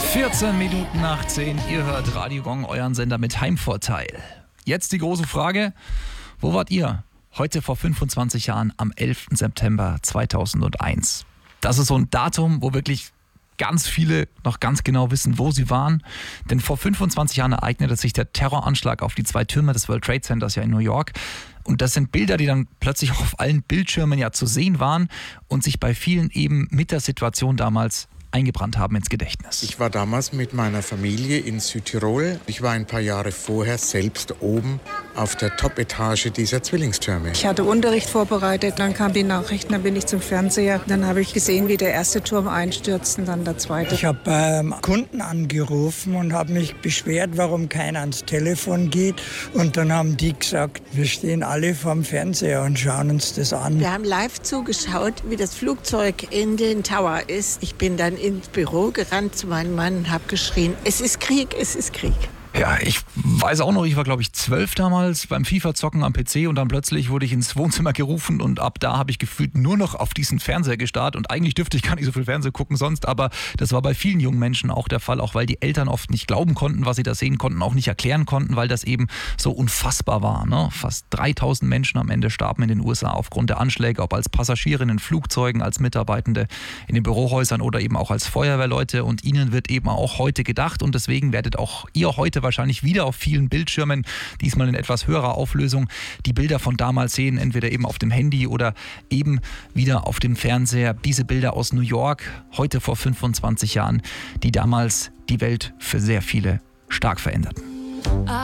14 Minuten nach 10, ihr hört Radio Gong, euren Sender mit Heimvorteil. Jetzt die große Frage, wo wart ihr heute vor 25 Jahren am 11. September 2001? Das ist so ein Datum, wo wirklich ganz viele noch ganz genau wissen, wo sie waren. Denn vor 25 Jahren ereignete sich der Terroranschlag auf die 2 Türme des World Trade Centers ja in New York. Und das sind Bilder, die dann plötzlich auch auf allen Bildschirmen ja zu sehen waren und sich bei vielen eben mit der Situation damals eingebrannt haben ins Gedächtnis. Ich war damals mit meiner Familie in Südtirol. Ich war ein paar Jahre vorher selbst oben auf der Top-Etage dieser Zwillingstürme. Ich hatte Unterricht vorbereitet, dann kamen die Nachrichten, dann bin ich zum Fernseher. Dann habe ich gesehen, wie der erste Turm einstürzt und dann der zweite. Ich habe Kunden angerufen und habe mich beschwert, warum keiner ans Telefon geht. Und dann haben die gesagt, wir stehen alle vorm Fernseher und schauen uns das an. Wir haben live zugeschaut, wie das Flugzeug in den Tower ist. Ich bin dann ins Büro gerannt zu meinem Mann und habe geschrien, es ist Krieg, es ist Krieg. Ja, ich weiß auch noch, ich war glaube ich 12 damals beim FIFA-Zocken am PC und dann plötzlich wurde ich ins Wohnzimmer gerufen und ab da habe ich gefühlt nur noch auf diesen Fernseher gestarrt und eigentlich dürfte ich gar nicht so viel Fernsehen gucken sonst, aber das war bei vielen jungen Menschen auch der Fall, auch weil die Eltern oft nicht glauben konnten, was sie da sehen konnten, auch nicht erklären konnten, weil das eben so unfassbar war. Ne? Fast 3000 Menschen am Ende starben in den USA aufgrund der Anschläge, ob als Passagiere in den Flugzeugen, als Mitarbeitende in den Bürohäusern oder eben auch als Feuerwehrleute und ihnen wird eben auch heute gedacht und deswegen werdet auch ihr heute wahrscheinlich wieder auf vielen Bildschirmen, diesmal in etwas höherer Auflösung, die Bilder von damals sehen, entweder eben auf dem Handy oder eben wieder auf dem Fernseher. Diese Bilder aus New York, heute vor 25 Jahren, die damals die Welt für sehr viele stark veränderten.